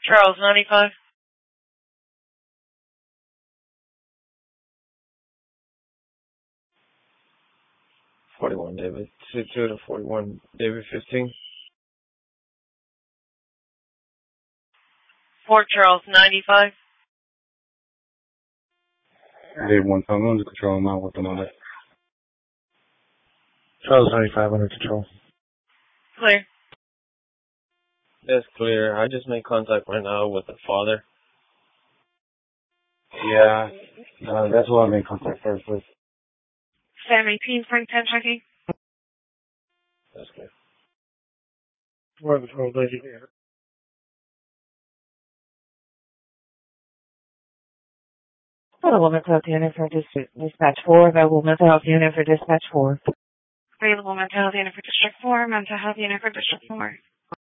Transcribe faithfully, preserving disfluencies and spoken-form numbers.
Charles, ninety-five. forty-one, David. two two to forty-one, David fifteen. Fort Charles, ninety-five. David one seven, under control, I'm out with them on it. Charles ninety-five, under control. Clear. That's clear. I just made contact right now with the father. Yeah, uh, that's what I made contact first with. Sam eighteen, Frank ten, checking. That's clear. Four control, lady. Available mental health unit for dis- dispatch four. Available mental health unit for dispatch four. Available mental health unit for District four. Mental health unit for District four.